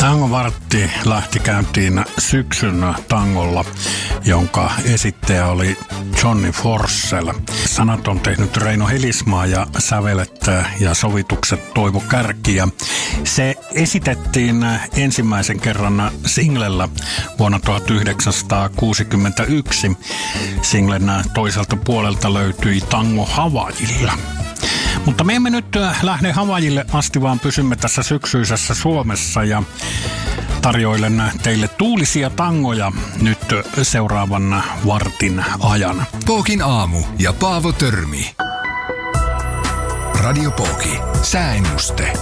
Tangovartti lähti käyntiin syksyn tangolla, jonka esittäjä oli Johnny Forssell. Sanat on tehnyt Reino Helismaa ja sävelet ja sovitukset Toivo Kärki. Ja se esitettiin ensimmäisen kerran singlellä vuonna 1961. Singlen toiselta puolelta löytyi Tango Havaijilla. Mutta me emme nyt lähde Havaijille asti, vaan pysymme tässä syksyisessä Suomessa ja tarjoilen teille tuulisia tangoja nyt seuraavan vartin ajan. Pookin aamu ja Paavo Törmi. Radio Pooki. Sääennuste.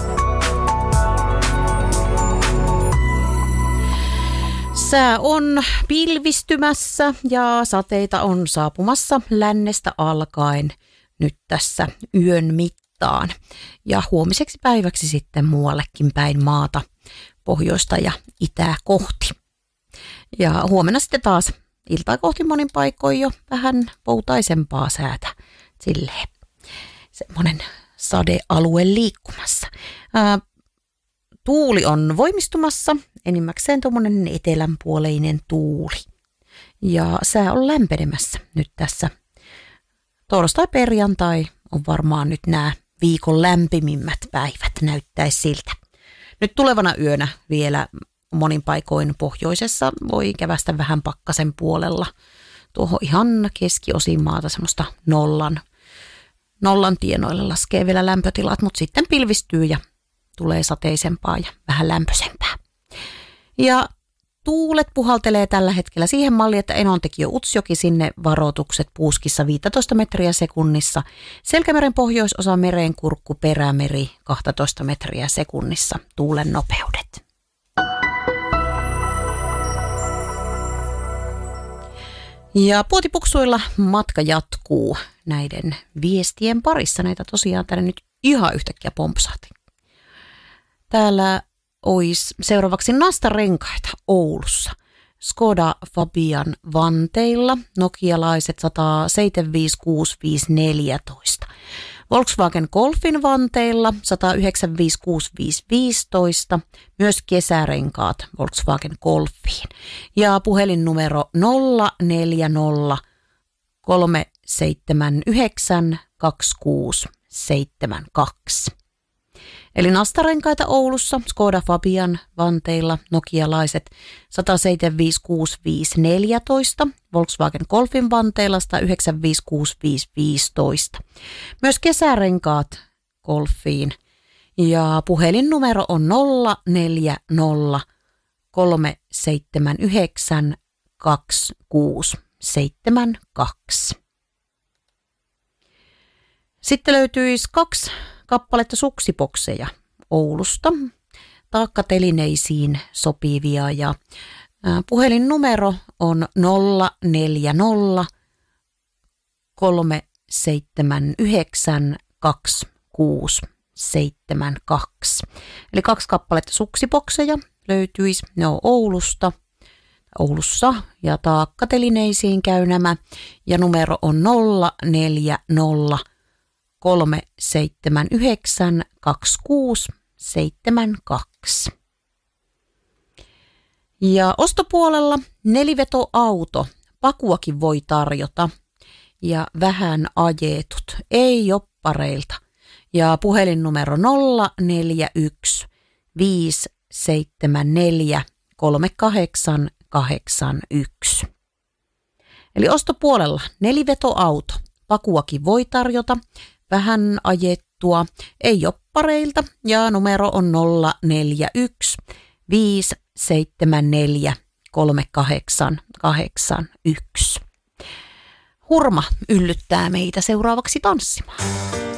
Sää on pilvistymässä ja sateita on saapumassa lännestä alkaen nyt tässä yön mittaan. Ja huomiseksi päiväksi sitten muuallekin päin maata, pohjoista ja itää kohti. Ja huomenna sitten taas iltaa kohti monin paikoin jo vähän poutaisempaa säätä. Silleen semmoinen sadealue liikkumassa. Tuuli on voimistumassa, enimmäkseen tuommoinen etelänpuoleinen tuuli. Ja sää on lämpenemässä nyt tässä. Torstai-perjantai on varmaan nyt nämä viikon lämpimimmät päivät, näyttäisi siltä. Nyt tulevana yönä vielä monin paikoin pohjoisessa voi kävästä vähän pakkasen puolella. Tuohon ihan keskiosiin maata semmoista nollan tienoille laskee vielä lämpötilat, mutta sitten pilvistyy ja tulee sateisempaa ja vähän lämpöisempää. Ja tuulet puhaltelee tällä hetkellä siihen malliin, että Enontekijö Utsjoki sinne varoitukset puuskissa 15 metriä sekunnissa. Selkämeren pohjoisosa Merenkurkku Perämeri 12 metriä sekunnissa tuulen nopeudet. Ja puotipuksuilla matka jatkuu näiden viestien parissa. Näitä tosiaan tänne nyt ihan yhtäkkiä pompsahti. Täällä olisi seuraavaksi nastarenkaita Oulussa. Skoda Fabian vanteilla, nokialaiset 10756 Volkswagen Golfin vanteilla 10956 myös kesärenkaat Volkswagen Golfiin. Ja puhelinnumero 040 379 2672. Eli nastarenkaita Oulussa, Skoda Fabian vanteilla, nokialaiset 10756 Volkswagen Golfin vanteilla 10956 Myös kesärenkaat Golfiin ja puhelinnumero on 040 379 2672. Sitten löytyisi 2 kappaletta suksibokseja Oulusta, taakkatelineisiin sopivia ja puhelinnumero on 040 379 2672. Eli 2 kappaletta suksibokseja löytyisi, ne on Oulussa ja taakkatelineisiin käy nämä ja numero on 040 379 2672. Ja ostopuolella nelivetoauto, pakuakin voi tarjota ja vähän ajetut, ei joppareilta. Ja puhelinnumero 041 574 3881. Eli ostopuolella nelivetoauto, pakuakin voi tarjota, vähän ajettua, ei joppareilta ja numero on 041 574 3881. Hurma yllyttää meitä seuraavaksi tanssimaan.